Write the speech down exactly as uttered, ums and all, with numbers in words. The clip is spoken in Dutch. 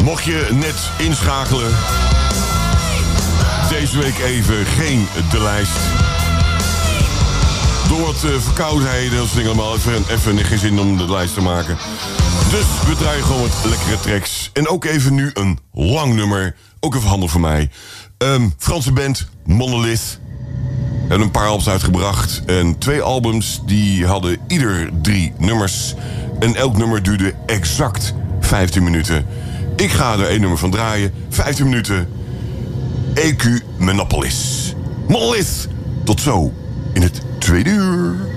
Mocht je net inschakelen, deze week even geen de lijst. Door wat uh, verkoudheden, dat soort dingen allemaal. Even, even geen zin om de lijst te maken. Dus we draaien gewoon wat lekkere tracks. En ook even nu een lang nummer. Ook even handig voor mij. Um, Franse band, Monolith. Hebben een paar albums uitgebracht. En twee albums die hadden ieder drie nummers. En elk nummer duurde exact vijftien minuten. Ik ga er één nummer van draaien. vijftien minuten. E Q Monopolis. Monolith. Tot zo in het tweede uur.